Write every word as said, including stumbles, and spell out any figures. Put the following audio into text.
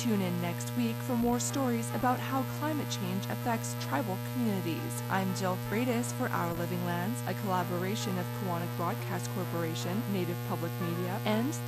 Tune in next week for more stories about how climate change affects tribal communities. I'm Jill Freitas for Our Living Lands, a collaboration of Kiwanis Broadcast Corporation, Native Public Media, and